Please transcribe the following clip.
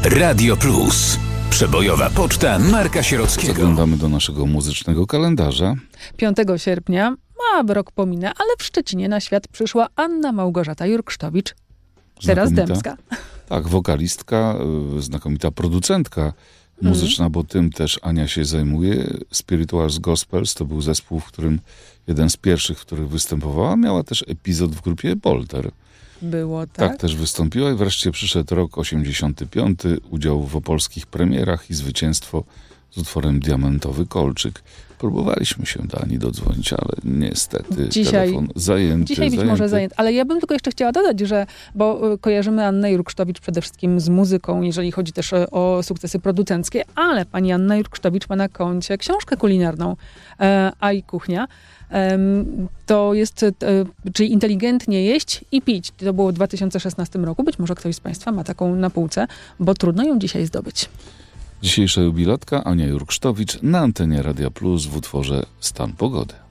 Radio Plus. Przebojowa poczta Marka Sierockiego. Zaglądamy do naszego muzycznego kalendarza. 5 sierpnia, rok pominę, ale w Szczecinie na świat przyszła Anna Małgorzata Jurksztowicz, teraz Dębska. Tak, wokalistka, znakomita producentka muzyczna, bo tym też Ania się zajmuje. Spirituals Gospels to był zespół, w którym jeden z pierwszych, w których występowała. Miała też epizod w grupie Bolter. Było, tak? Tak, też wystąpiła i wreszcie przyszedł rok 85, udział w opolskich premierach i zwycięstwo z utworem Diamentowy Kolczyk. Próbowaliśmy się do Ani dodzwonić, ale niestety telefon zajęty. Dzisiaj być może zajęty. Ale ja bym tylko jeszcze chciała dodać, że, bo kojarzymy Annę Jurksztowicz przede wszystkim z muzyką, jeżeli chodzi też o sukcesy producenckie, ale pani Anna Jurksztowicz ma na koncie książkę kulinarną Aj Kuchnia. To jest, czyli inteligentnie jeść i pić. To było w 2016 roku. Być może ktoś z Państwa ma taką na półce, bo trudno ją dzisiaj zdobyć. Dzisiejsza jubilatka Ania Jurksztowicz na antenie Radia Plus w utworze Stan Pogody.